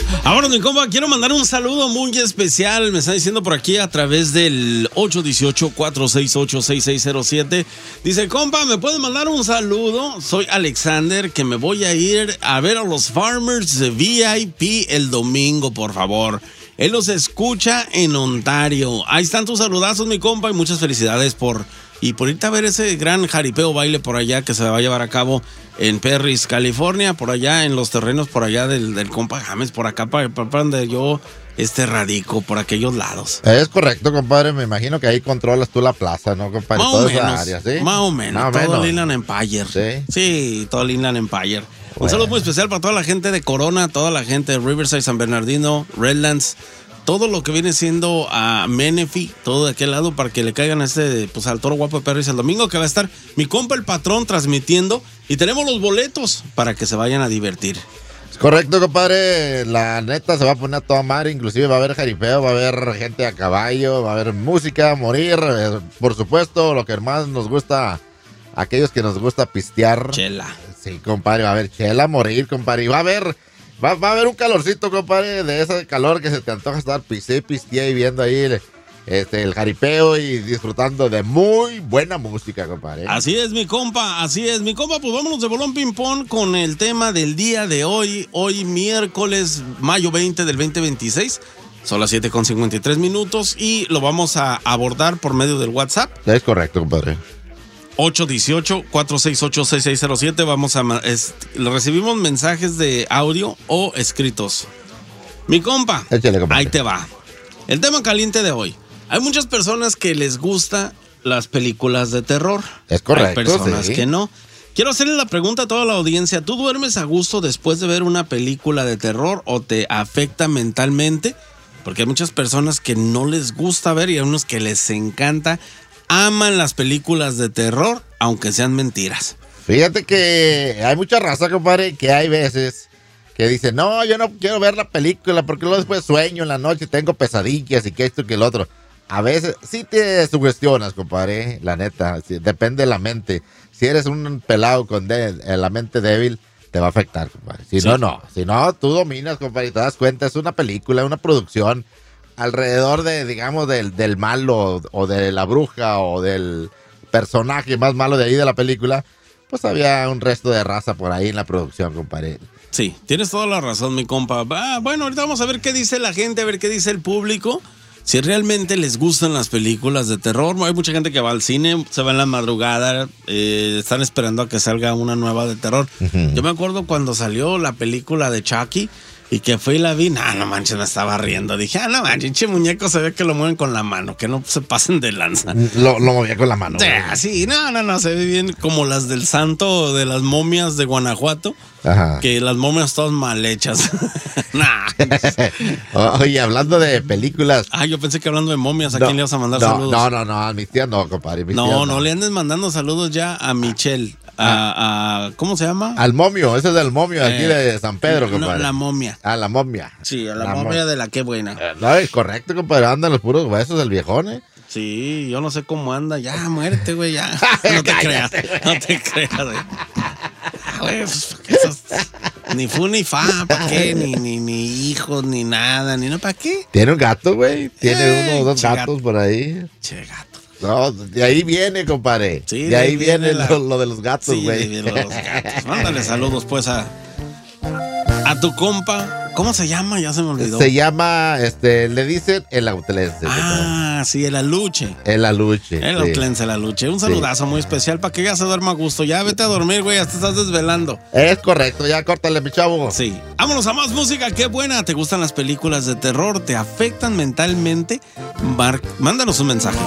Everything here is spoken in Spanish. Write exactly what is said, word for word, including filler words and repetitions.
Ahora, mi compa, quiero mandar un saludo muy especial. Me está diciendo por aquí a través del ocho uno ocho, cuatro seis ocho, seis seis cero siete. Dice, compa, ¿me puedes mandar un saludo? Soy Alexander, que me voy a ir a ver a los Farmers de V I P el domingo, por favor. Él los escucha en Ontario. Ahí están tus saludazos, mi compa, y muchas felicidades por... Y por irte a ver ese gran jaripeo baile por allá que se va a llevar a cabo en Perris, California, por allá en los terrenos por allá del, del compa James, por acá para, para donde yo este radico, por aquellos lados. Es correcto, compadre, me imagino que ahí controlas tú la plaza, ¿no, compadre? Más Toda o esa menos, área, ¿sí? más o menos, Más o todo menos. el Inland Empire. ¿Sí? Sí, todo el Inland Empire. Un Bueno. saludo muy especial para toda la gente de Corona, toda la gente de Riverside, San Bernardino, Redlands, todo lo que viene siendo a Menifee, todo de aquel lado, para que le caigan a este, pues al Toro Guapo de Perris el domingo, que va a estar mi compa el patrón transmitiendo, y tenemos los boletos para que se vayan a divertir. Es correcto, compadre, la neta se va a poner a toda madre, inclusive va a haber jaripeo, va a haber gente a caballo, va a haber música, morir, eh, por supuesto, lo que más nos gusta, aquellos que nos gusta pistear. Chela. Sí, compadre, va a haber chela, morir, compadre, y va a haber... Va, va a haber un calorcito, compadre, de ese calor que se te antoja estar pisé, pisté y viendo ahí el, este, el jaripeo y disfrutando de muy buena música, compadre. Así es, mi compa, así es, mi compa. Pues vámonos de bolón ping-pong con el tema del día de hoy. Hoy miércoles, mayo veinte del veinte veintiséis. Son las siete con cincuenta y tres minutos y lo vamos a abordar por medio del WhatsApp. Es correcto, compadre. ocho uno ocho, cuatro seis ocho, seis seis cero siete. Vamos a... Es, recibimos mensajes de audio o escritos. Mi compa, Échale, compadre. ahí te va. El tema caliente de hoy. Hay muchas personas que les gusta las películas de terror. Es correcto, Hay personas sí. que no. Quiero hacerle la pregunta a toda la audiencia. ¿Tú duermes a gusto después de ver una película de terror o te afecta mentalmente? Porque hay muchas personas que no les gusta ver y hay unos que les encanta. Aman las películas de terror, aunque sean mentiras. Fíjate que hay mucha raza, compadre, que hay veces que dicen, no, yo no quiero ver la película porque luego después sueño en la noche, tengo pesadillas y que esto y que el otro. A veces sí te sugestionas, compadre, la neta, sí, depende de la mente. Si eres un pelado con de, la mente débil, te va a afectar, compadre. Si Sí. no, no. Si no, tú dominas, compadre, y te das cuenta, es una película, una producción alrededor de, digamos, del, del malo o de la bruja o del personaje más malo de ahí de la película, pues había un resto de raza por ahí en la producción, compadre. Sí, tienes toda la razón, mi compa. Ah, bueno, ahorita vamos a ver qué dice la gente, a ver qué dice el público. Si realmente les gustan las películas de terror. Hay mucha gente que va al cine, se va en la madrugada, eh, están esperando a que salga una nueva de terror. Uh-huh. Yo me acuerdo cuando salió la película de Chucky y que fue y la vi, nah, no manches, me estaba riendo. Dije, ah, no manches, che muñeco se ve que lo mueven con la mano, que no se pasen de lanza. Lo, lo movía con la mano. Ah, sí, no, no, no, se ve bien como las del santo de las momias de Guanajuato. Ajá. Que las momias todas mal hechas. Nah. Oye, hablando de películas. Ah, yo pensé que hablando de momias, ¿a no, quién le vas a mandar no, saludos? No, no, no, a mis tías no, compadre. Mis no, tías no, no le andes mandando saludos ya a Michelle. A, a, ¿Cómo se llama? Al momio, ese es el momio de aquí Eh, de San Pedro, compadre. No, la momia. A la momia. Sí, a la, La momia mo- de la qué buena. Eh, no, es correcto, compadre. Andan los puros huesos del viejón, ¿eh? Sí, yo no sé cómo anda. Ya, muerte, güey, ya. No te creas, no te creas, güey. Ah, güey, pues, esos, ni fu ni fa, ¿para qué? Ni, ni, ni hijos, ni nada, ni no, ¿para qué? Tiene un gato, güey. Tiene Eh, uno o dos che gatos gato. por ahí. Che, gato. No, de ahí viene, compadre. Sí, de ahí viene, la- lo, lo de los gatos, Sí, güey. de los gatos. Mándale saludos, pues, a, a tu compa. ¿Cómo se llama? Ya se me olvidó. Se llama, este, le dicen el autlense. Ah, sí, el aluche. El aluche. El sí. autlense, el aluche. Un saludazo muy especial para que ya se duerma a gusto. Ya vete a dormir, güey, ya te estás desvelando. Es correcto, ya córtale, mi chavo. Sí. Vámonos a más música. Qué buena. ¿Te gustan las películas de terror? ¿Te afectan mentalmente? Mar- Mándanos un mensaje.